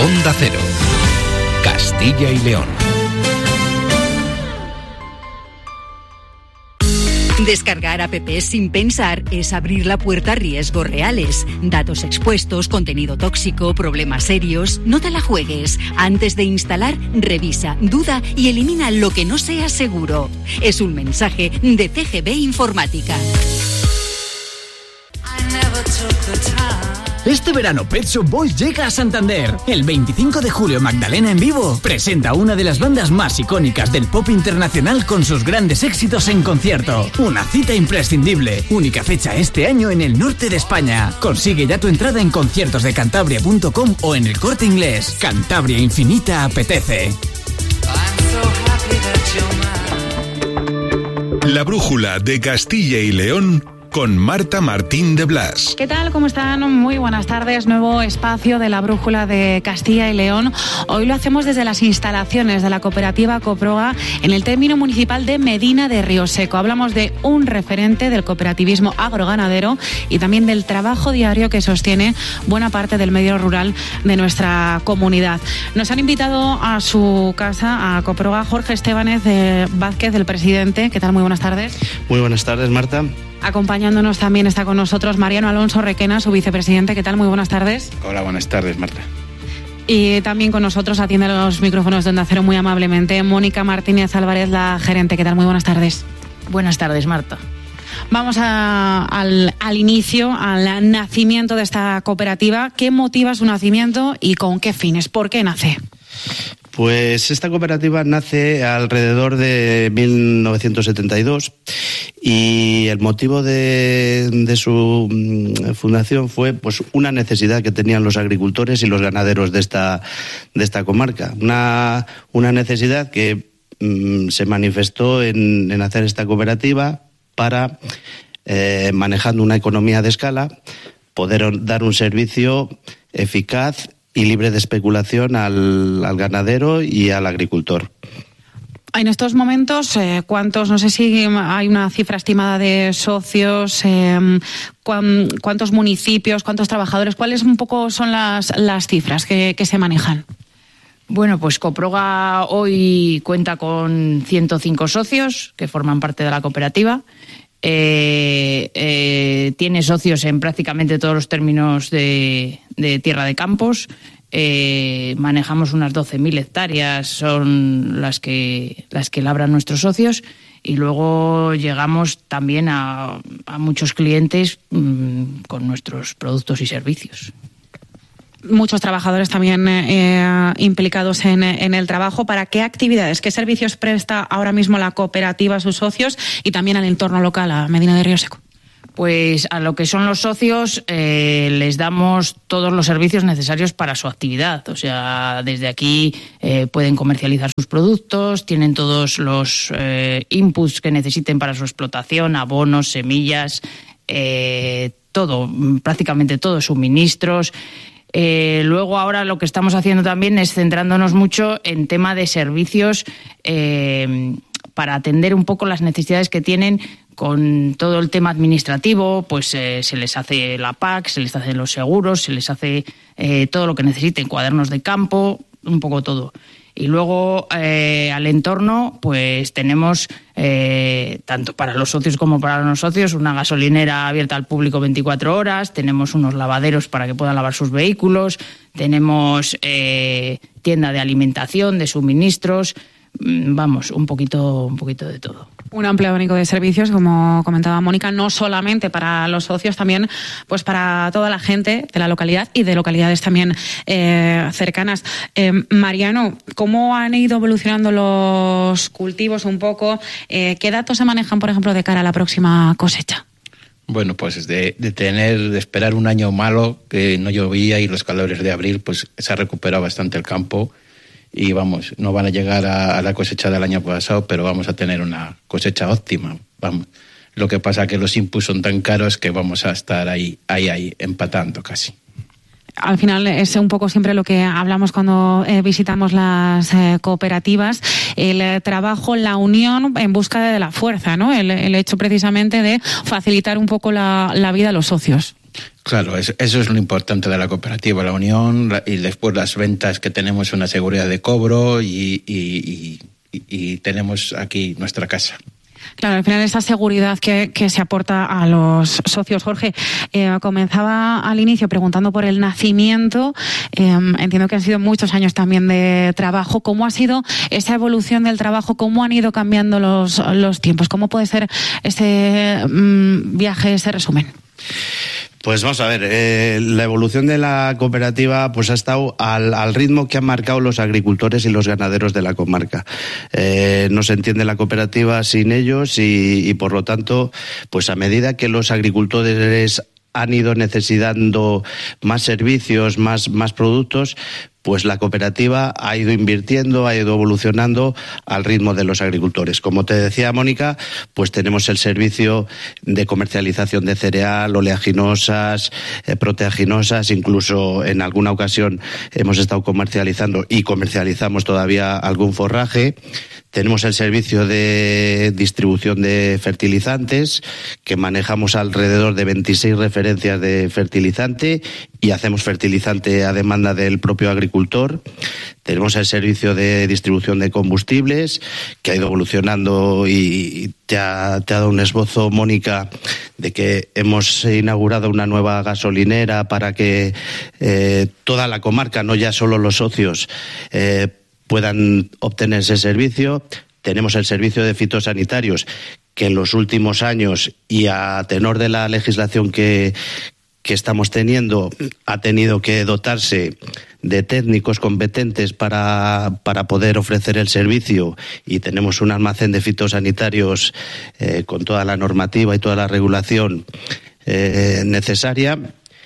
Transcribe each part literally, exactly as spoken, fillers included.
Onda Cero, Castilla y León. Descargar apps sin pensar es abrir la puerta a riesgos reales. Datos expuestos, contenido tóxico, problemas serios. No te la juegues. Antes de instalar, revisa, duda y elimina lo que no sea seguro. Es un mensaje de C G B Informática. Este verano Pet Shop Boys llega a Santander. El veinticinco de julio Magdalena en vivo presenta una de las bandas más icónicas del pop internacional con sus grandes éxitos en concierto. Una cita imprescindible. Única fecha este año en el norte de España. Consigue ya tu entrada en conciertos de cantabria punto com o en El Corte Inglés. Cantabria Infinita apetece. La brújula de Castilla y León con Marta Martín de Blas. ¿Qué tal? ¿Cómo están? Muy buenas tardes. Nuevo espacio de la brújula de Castilla y León. Hoy lo hacemos desde las instalaciones de la cooperativa Coproga en el término municipal de Medina de Rioseco. Hablamos de un referente del cooperativismo agroganadero y también del trabajo diario que sostiene buena parte del medio rural de nuestra comunidad. Nos han invitado a su casa, a Coproga, Jorge Estebanez de Vázquez, el presidente. ¿Qué tal? Muy buenas tardes. Muy buenas tardes, Marta. Acompañándonos también está con nosotros Mariano Alonso Requena, su vicepresidente. ¿Qué tal? Muy buenas tardes. Hola, buenas tardes, Marta. Y también con nosotros atiende los micrófonos de Onda Cero muy amablemente Mónica Martínez Álvarez, la gerente. ¿Qué tal? Muy buenas tardes. Buenas tardes, Marta. Vamos a, al, al inicio, al nacimiento de esta cooperativa. ¿Qué motiva su nacimiento y con qué fines? ¿Por qué nace? Pues esta cooperativa nace alrededor de mil novecientos setenta y dos y el motivo de, de su fundación fue pues una necesidad que tenían los agricultores y los ganaderos de esta, de esta comarca. Una, una necesidad que mm, se manifestó en, en hacer esta cooperativa para, eh, manejando una economía de escala, poder dar un servicio eficaz y libre de especulación al, al ganadero y al agricultor. En estos momentos, eh, ¿cuántos, no sé si hay una cifra estimada de socios, eh, cuán, cuántos municipios, cuántos trabajadores, cuáles un poco son las, las cifras que, que se manejan? Bueno, pues Coproga hoy cuenta con ciento cinco socios que forman parte de la cooperativa. Eh, eh, tiene socios en prácticamente todos los términos de, de tierra de campos. Eh, manejamos unas doce mil hectáreas, son las que, las que labran nuestros socios. Y luego llegamos también a, a muchos clientes mmm, con nuestros productos y servicios. Muchos trabajadores también eh, implicados en, en el trabajo. ¿Para qué actividades, qué servicios presta ahora mismo la cooperativa a sus socios y también al entorno local, a Medina de Rioseco? Pues a lo que son los socios eh, les damos todos los servicios necesarios para su actividad. O sea, desde aquí eh, pueden comercializar sus productos, tienen todos los eh, inputs que necesiten para su explotación, abonos, semillas, eh, todo, prácticamente todos, suministros. Eh, luego ahora lo que estamos haciendo también es centrándonos mucho en tema de servicios eh, para atender un poco las necesidades que tienen con todo el tema administrativo. Pues eh, se les hace la P A C, se les hacen los seguros, se les hace eh, todo lo que necesiten, cuadernos de campo, un poco todo. Y luego eh, al entorno pues tenemos eh, tanto para los socios como para los no socios una gasolinera abierta al público veinticuatro horas, tenemos unos lavaderos para que puedan lavar sus vehículos, tenemos eh, tienda de alimentación, de suministros, vamos, un poquito, un poquito de todo. Un amplio abanico de servicios, como comentaba Mónica, no solamente para los socios, también pues para toda la gente de la localidad y de localidades también eh, cercanas. Eh, Mariano, ¿cómo han ido evolucionando los cultivos un poco? Eh, ¿Qué datos se manejan, por ejemplo, de cara a la próxima cosecha? Bueno, pues de, de tener, de esperar un año malo, que no llovía y los calores de abril, pues se ha recuperado bastante el campo. Y vamos, no van a llegar a, a la cosecha del año pasado, pero vamos a tener una cosecha óptima. Vamos. Lo que pasa es que los inputs son tan caros que vamos a estar ahí, ahí, ahí, empatando casi. Al final es un poco siempre lo que hablamos cuando eh, visitamos las eh, cooperativas, el eh, trabajo, la unión en busca de la fuerza, ¿no? El, el hecho precisamente de facilitar un poco la, la vida a los socios. Claro, eso, eso es lo importante de la cooperativa, la unión, la, y después las ventas, que tenemos una seguridad de cobro y, y, y, y tenemos aquí nuestra casa. Claro, al final esa seguridad que, que se aporta a los socios. Jorge, eh, comenzaba al inicio preguntando por el nacimiento. Eh, entiendo que han sido muchos años también de trabajo. ¿Cómo ha sido esa evolución del trabajo? ¿Cómo han ido cambiando los, los tiempos? ¿Cómo puede ser ese mmm, viaje, ese resumen? Pues vamos a ver, eh, la evolución de la cooperativa pues ha estado al, al ritmo que han marcado los agricultores y los ganaderos de la comarca. Eh, no se entiende la cooperativa sin ellos y, y por lo tanto, pues a medida que los agricultores han ido necesitando más servicios, más, más productos, pues la cooperativa ha ido invirtiendo, ha ido evolucionando al ritmo de los agricultores. Como te decía, Mónica, pues tenemos el servicio de comercialización de cereal, oleaginosas, eh, proteaginosas, incluso en alguna ocasión hemos estado comercializando y comercializamos todavía algún forraje. Tenemos el servicio de distribución de fertilizantes, que manejamos alrededor de veintiséis referencias de fertilizante y hacemos fertilizante a demanda del propio agricultor. Tenemos el servicio de distribución de combustibles, que ha ido evolucionando y te ha, te ha dado un esbozo, Mónica, de que hemos inaugurado una nueva gasolinera para que eh, toda la comarca, no ya solo los socios, eh, puedan obtener ese servicio. Tenemos el servicio de fitosanitarios, que en los últimos años y a tenor de la legislación que, que estamos teniendo, ha tenido que dotarse de técnicos competentes para, para poder ofrecer el servicio, y tenemos un almacén de fitosanitarios eh, con toda la normativa y toda la regulación eh, necesaria.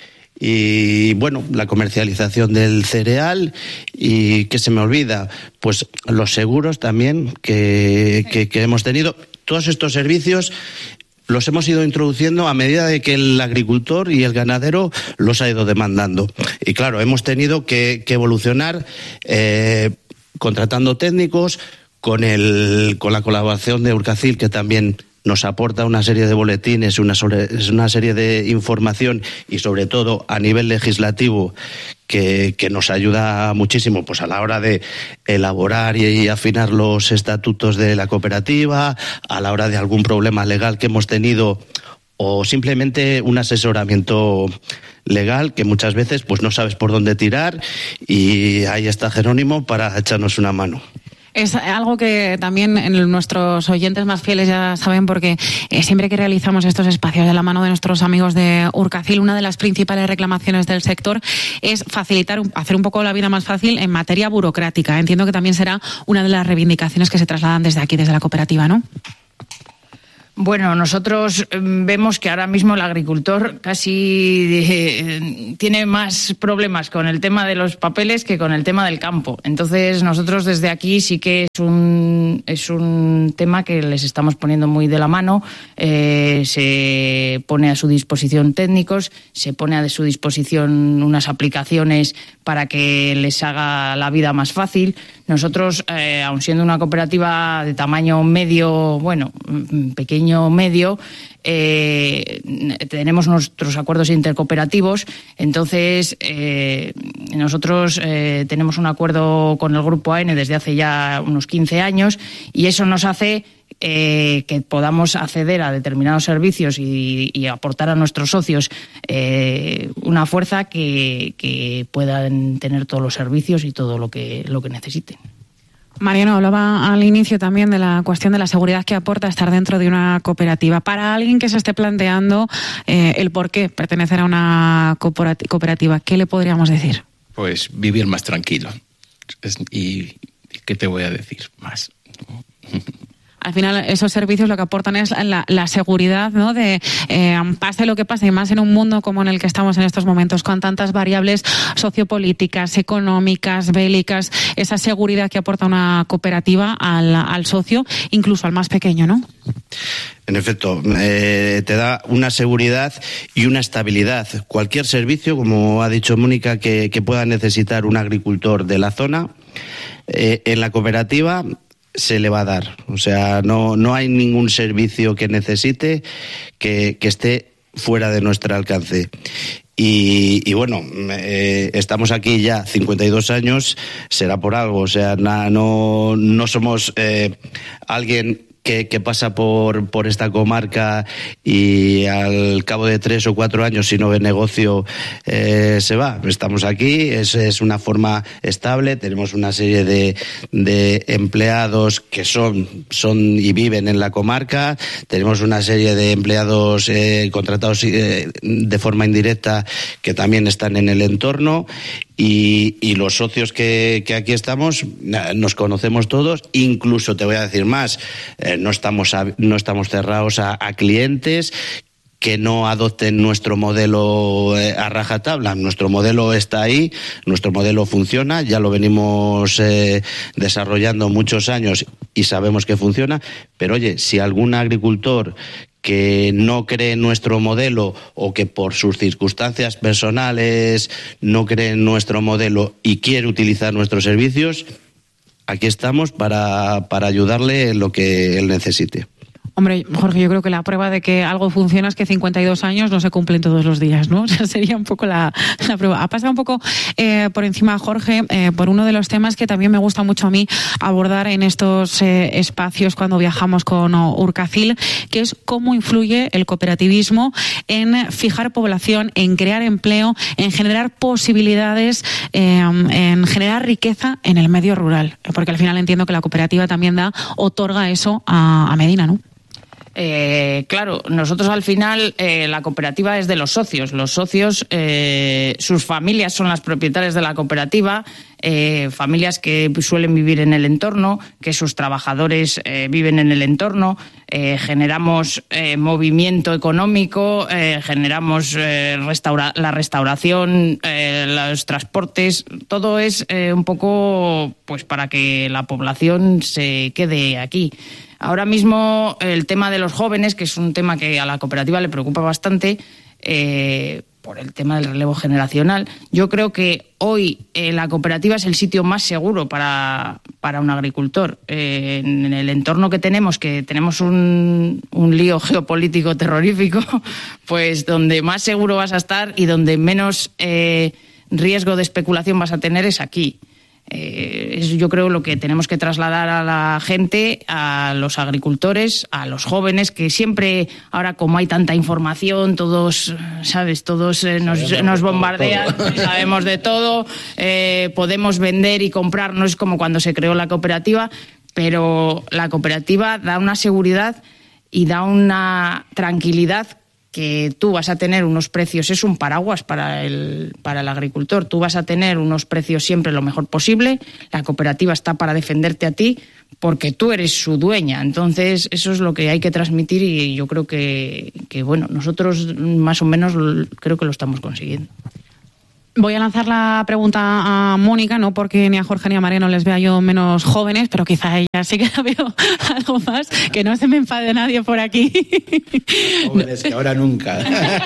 Y bueno, la comercialización del cereal. Y ¿qué se me olvida? Pues los seguros también que, que, que hemos tenido. Todos estos servicios los hemos ido introduciendo a medida de que el agricultor y el ganadero los ha ido demandando. Y claro, hemos tenido que, que evolucionar eh, contratando técnicos, con, el, con la colaboración de Urcacil, que también nos aporta una serie de boletines, una, sobre, una serie de información y sobre todo a nivel legislativo que, que nos ayuda muchísimo pues a la hora de elaborar y, y afinar los estatutos de la cooperativa, a la hora de algún problema legal que hemos tenido o simplemente un asesoramiento legal que muchas veces pues no sabes por dónde tirar, y ahí está Jerónimo para echarnos una mano. Es algo que también nuestros oyentes más fieles ya saben, porque eh, siempre que realizamos estos espacios de la mano de nuestros amigos de Urcacil, una de las principales reclamaciones del sector es facilitar, hacer un poco la vida más fácil en materia burocrática. Entiendo que también será una de las reivindicaciones que se trasladan desde aquí, desde la cooperativa, ¿no? Bueno, nosotros vemos que ahora mismo el agricultor casi eh, tiene más problemas con el tema de los papeles que con el tema del campo. Entonces, nosotros desde aquí sí que es un, es un tema que les estamos poniendo muy de la mano. Eh, se pone a su disposición técnicos, se pone a su disposición unas aplicaciones para que les haga la vida más fácil. Nosotros, eh, aun siendo una cooperativa de tamaño medio, bueno, pequeño, medio, eh, tenemos nuestros acuerdos intercooperativos. Entonces eh, nosotros eh, tenemos un acuerdo con el Grupo A E N desde hace ya unos quince años, y eso nos hace eh, que podamos acceder a determinados servicios y, y aportar a nuestros socios eh, una fuerza que, que puedan tener todos los servicios y todo lo que, lo que necesiten. Mariano, hablaba al inicio también de la cuestión de la seguridad que aporta estar dentro de una cooperativa. Para alguien que se esté planteando eh, el por qué pertenecer a una cooperativa, ¿qué le podríamos decir? Pues vivir más tranquilo. Es, y ¿qué te voy a decir más? Al final, esos servicios lo que aportan es la, la seguridad, ¿no? De eh, pase lo que pase, y más en un mundo como en el que estamos en estos momentos, con tantas variables sociopolíticas, económicas, bélicas, esa seguridad que aporta una cooperativa al, al socio, incluso al más pequeño, ¿no? En efecto, eh, te da una seguridad y una estabilidad. Cualquier servicio, como ha dicho Mónica, que, que pueda necesitar un agricultor de la zona, eh, en la cooperativa se le va a dar. O sea, no, no hay ningún servicio que necesite que, que esté fuera de nuestro alcance. Y, y bueno, eh, estamos aquí ya cincuenta y dos años, será por algo, o sea, na, no, no somos eh, alguien que, que pasa por, por esta comarca y al cabo de tres o cuatro años, si no ve negocio, eh, se va. Estamos aquí, es, es una forma estable, tenemos una serie de, de empleados que son, son y viven en la comarca, tenemos una serie de empleados eh, contratados eh, de forma indirecta que también están en el entorno. Y, y los socios que, que aquí estamos nos conocemos todos, incluso te voy a decir más, eh, no estamos a, no estamos cerrados a, a clientes que no adopten nuestro modelo eh, a rajatabla. Nuestro modelo está ahí, nuestro modelo funciona, ya lo venimos eh, desarrollando muchos años y sabemos que funciona, pero oye, si algún agricultor que no cree en nuestro modelo o que por sus circunstancias personales no cree en nuestro modelo y quiere utilizar nuestros servicios, aquí estamos para, para ayudarle en lo que él necesite. Hombre, Jorge, yo creo que la prueba de que algo funciona es que cincuenta y dos años no se cumplen todos los días, ¿no? O sea, sería un poco la, la prueba. Ha pasado un poco eh, por encima, Jorge, eh, por uno de los temas que también me gusta mucho a mí abordar en estos eh, espacios cuando viajamos con Urcacil, que es cómo influye el cooperativismo en fijar población, en crear empleo, en generar posibilidades, eh, en generar riqueza en el medio rural. Porque al final entiendo que la cooperativa también da, otorga eso a, a Medina, ¿no? Eh, claro, nosotros al final eh, la cooperativa es de los socios. Los socios, eh, sus familias son las propietarias de la cooperativa, eh, familias que suelen vivir en el entorno, que sus trabajadores eh, viven en el entorno. Eh, generamos eh, movimiento económico, eh, generamos eh, restaura- la restauración, eh, los transportes. Todo es eh, un poco pues para que la población se quede aquí. Ahora mismo el tema de los jóvenes, que es un tema que a la cooperativa le preocupa bastante, eh, por el tema del relevo generacional. Yo creo que hoy eh, la cooperativa es el sitio más seguro para, para un agricultor. Eh, en el entorno que tenemos, que tenemos un, un lío geopolítico terrorífico, pues donde más seguro vas a estar y donde menos eh, riesgo de especulación vas a tener es aquí. Eh, es yo creo lo que tenemos que trasladar a la gente, a los agricultores, a los jóvenes, que siempre, ahora como hay tanta información, todos, ¿sabes? Todos eh, nos, nos bombardean, todo, todo. Sabemos de todo, eh, podemos vender y comprar, no es como cuando se creó la cooperativa, pero la cooperativa da una seguridad y da una tranquilidad que tú vas a tener unos precios, es un paraguas para el, para el agricultor, tú vas a tener unos precios siempre lo mejor posible, la cooperativa está para defenderte a ti porque tú eres su dueña, entonces eso es lo que hay que transmitir y yo creo que, que bueno, nosotros más o menos creo que lo estamos consiguiendo. Voy a lanzar la pregunta a Mónica, no porque ni a Jorge ni a Mariano les vea yo menos jóvenes, pero quizá a ella sí que la veo algo más, que no se me enfade nadie por aquí. Jóvenes que ahora nunca.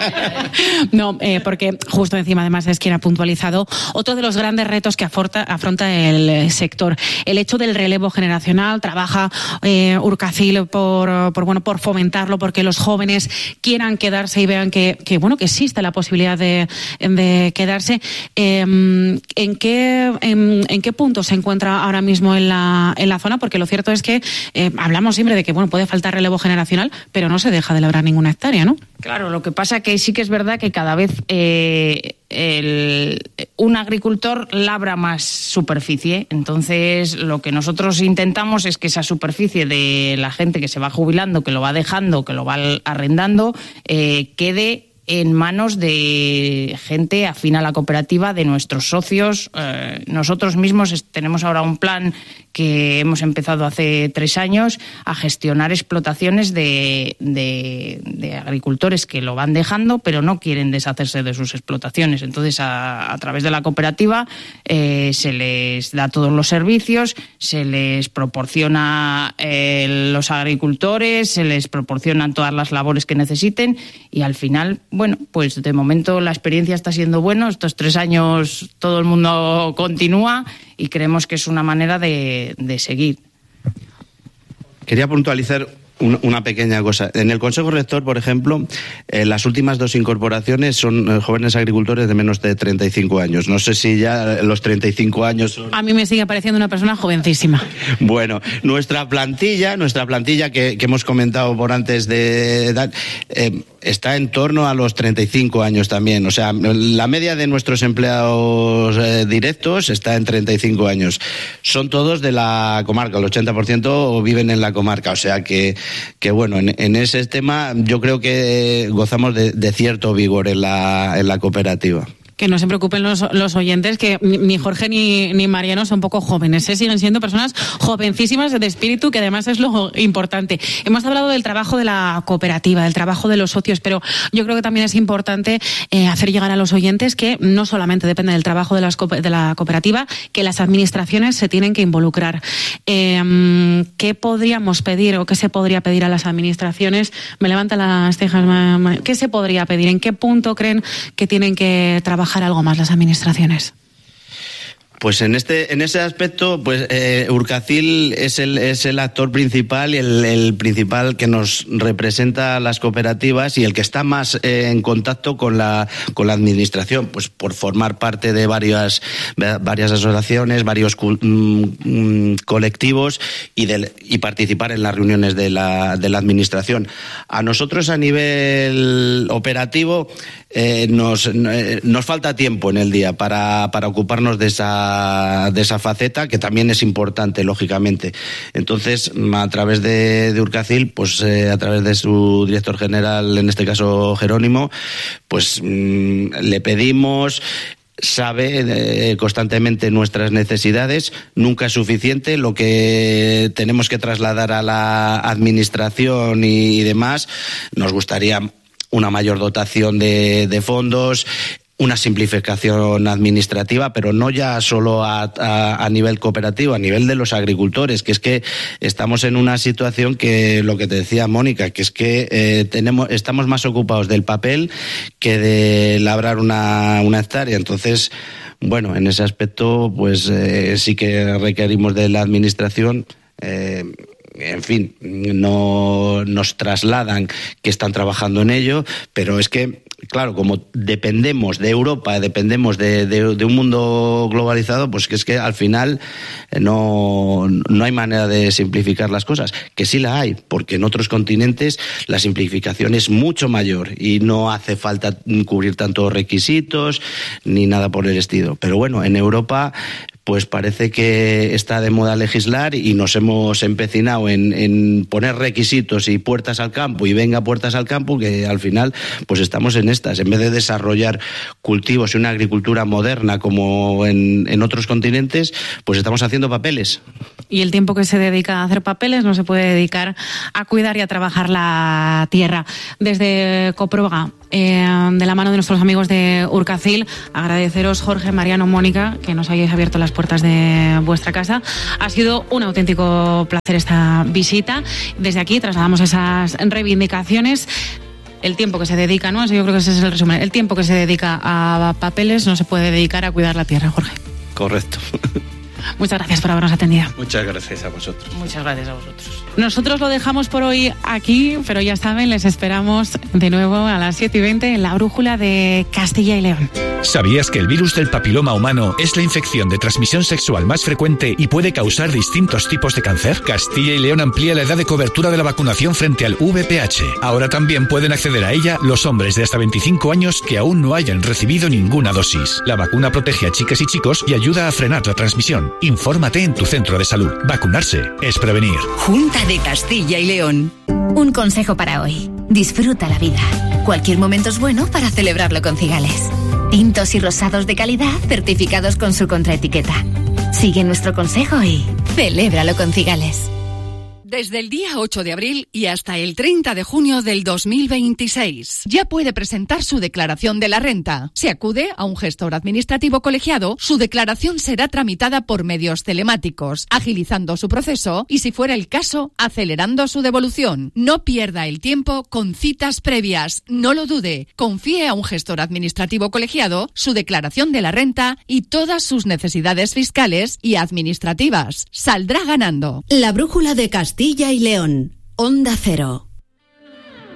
No, eh, porque justo encima además es quien ha puntualizado otro de los grandes retos que afronta, afronta el sector, el hecho del relevo generacional. Trabaja eh, Urcacil por, por, bueno, por fomentarlo, porque los jóvenes quieran quedarse y vean que, que, bueno, que existe la posibilidad de, de quedarse. Eh, ¿en, qué, en, ¿En qué punto se encuentra ahora mismo en la, en la zona? Porque lo cierto es que eh, hablamos siempre de que bueno, puede faltar relevo generacional, pero no se deja de labrar ninguna hectárea, ¿no? Claro, lo que pasa que sí que es verdad que cada vez eh, el, un agricultor labra más superficie. Entonces, lo que nosotros intentamos es que esa superficie de la gente que se va jubilando, que lo va dejando, que lo va arrendando, eh, quede en manos de gente afín a la cooperativa, de nuestros socios. Eh, nosotros mismos tenemos ahora un plan que hemos empezado hace tres años a gestionar explotaciones de, de, de agricultores que lo van dejando, pero no quieren deshacerse de sus explotaciones. Entonces, a, a través de la cooperativa eh, se les da todos los servicios, se les proporciona eh, los agricultores, se les proporcionan todas las labores que necesiten y al final, bueno, pues de momento la experiencia está siendo buena. Estos tres años todo el mundo continúa y creemos que es una manera de, de seguir. Quería puntualizar una pequeña cosa. En el Consejo Rector, por ejemplo, eh, las últimas dos incorporaciones son eh, jóvenes agricultores de menos de treinta y cinco años. No sé si ya los treinta y cinco años son... A mí me sigue pareciendo una persona jovencísima. Bueno, nuestra plantilla, nuestra plantilla que, que hemos comentado por antes de... Eh, está en torno a los treinta y cinco años también. O sea, la media de nuestros empleados eh, directos está en treinta y cinco años. Son todos de la comarca, el ochenta por ciento viven en la comarca. O sea que, que bueno, en, en ese tema yo creo que gozamos de, de cierto vigor en la, en la cooperativa. Que no se preocupen los, los oyentes, que ni Jorge ni, ni Mariano son poco jóvenes, ¿eh? Siguen siendo personas jovencísimas de espíritu, que además es lo importante. Hemos hablado del trabajo de la cooperativa, del trabajo de los socios, pero yo creo que también es importante eh, hacer llegar a los oyentes que no solamente depende del trabajo de, las, de la cooperativa, que las administraciones se tienen que involucrar. Eh, ¿Qué podríamos pedir o qué se podría pedir a las administraciones? Me levantan las cejas. ¿Qué se podría pedir? ¿En qué punto creen que tienen que trabajar algo más las administraciones? Pues en este, en ese aspecto, pues eh, Urcacil es el es el actor principal y el, el principal que nos representa a las cooperativas y el que está más eh, en contacto con la con la administración, pues por formar parte de varias varias asociaciones, varios mm, colectivos y del y participar en las reuniones de la de la administración. A nosotros a nivel operativo eh, nos eh, nos falta tiempo en el día para para ocuparnos de esa de esa faceta, que también es importante, lógicamente. Entonces, a través de, de Urcacil, pues eh, a través de su director general, en este caso Jerónimo, pues mmm, le pedimos... sabe eh, constantemente nuestras necesidades, nunca es suficiente, lo que tenemos que trasladar a la administración y, y demás, nos gustaría una mayor dotación de, de fondos, una simplificación administrativa, pero no ya solo a, a, a nivel cooperativo, a nivel de los agricultores, que es que estamos en una situación que, lo que te decía Mónica, que es que eh, tenemos, estamos más ocupados del papel que de labrar una, una hectárea. Entonces, bueno, en ese aspecto, pues eh, sí que requerimos de la administración. Eh, En fin, no nos trasladan que están trabajando en ello, pero es que, claro, como dependemos de Europa, dependemos de, de, de un mundo globalizado, pues que es que al final no, no hay manera de simplificar las cosas, que sí la hay, porque en otros continentes la simplificación es mucho mayor y no hace falta cubrir tantos requisitos ni nada por el estilo. Pero bueno, en Europa... pues parece que está de moda legislar y nos hemos empecinado en, en poner requisitos y puertas al campo y venga puertas al campo, que al final pues estamos en estas. En vez de desarrollar cultivos y una agricultura moderna como en, en otros continentes, pues estamos haciendo papeles. Y el tiempo que se dedica a hacer papeles no se puede dedicar a cuidar y a trabajar la tierra. Desde Coproga, eh, de la mano de nuestros amigos de Urcacil, agradeceros, Jorge, Mariano, Mónica, que nos hayáis abierto las puertas de vuestra casa. Ha sido un auténtico placer esta visita. Desde aquí trasladamos esas reivindicaciones. El tiempo que se dedica, ¿no? Yo creo que ese es el resumen. El tiempo que se dedica a papeles no se puede dedicar a cuidar la tierra, Jorge. Correcto. Muchas gracias por habernos atendido. Muchas gracias a vosotros. Muchas gracias a vosotros. Nosotros lo dejamos por hoy aquí, pero ya saben, les esperamos de nuevo a las siete y veinte en la Brújula de Castilla y León. ¿Sabías que el virus del papiloma humano es la infección de transmisión sexual más frecuente y puede causar distintos tipos de cáncer? Castilla y León amplía la edad de cobertura de la vacunación frente al V P H. Ahora también pueden acceder a ella los hombres de hasta veinticinco años que aún no hayan recibido ninguna dosis. La vacuna protege a chicas y chicos y ayuda a frenar la transmisión. Infórmate en tu centro de salud. Vacunarse es prevenir. Junta de Castilla y León. Un consejo para hoy. Disfruta la vida. Cualquier momento es bueno para celebrarlo con Cigales. Tintos y rosados de calidad certificados con su contraetiqueta. Sigue nuestro consejo y celébralo con Cigales. Desde el día ocho de abril y hasta el treinta de junio del dos mil veintiséis. Ya puede presentar su declaración de la renta. Si acude a un gestor administrativo colegiado, su declaración será tramitada por medios telemáticos, agilizando su proceso y, si fuera el caso, acelerando su devolución. No pierda el tiempo con citas previas. No lo dude. Confíe a un gestor administrativo colegiado su declaración de la renta y todas sus necesidades fiscales y administrativas. Saldrá ganando. La Brújula de Castilla y León, Onda Cero.